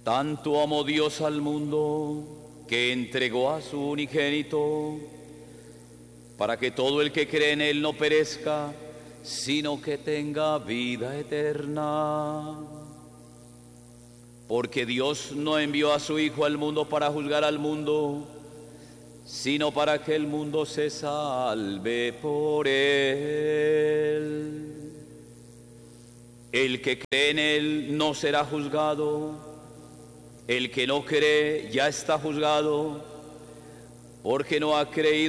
Tanto amó Dios al mundo que entregó a su unigénito, para que todo el que cree en Él no perezca, sino que tenga vida eterna. Porque Dios no envió a su Hijo al mundo para juzgar al mundo, sino para que el mundo se salve por Él. El que cree en Él no será juzgado, el que no cree ya está juzgado, porque no ha creído